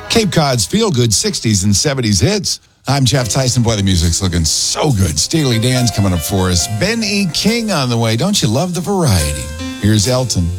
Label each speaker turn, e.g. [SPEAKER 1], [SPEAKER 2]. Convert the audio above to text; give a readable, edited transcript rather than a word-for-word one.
[SPEAKER 1] Cape Cod's feel-good 60s and 70s hits. I'm Jeff Tyson. Boy, the music's looking so good. Steely Dan's coming up for us. Ben E. King on the way. Don't you love the variety? Here's Elton.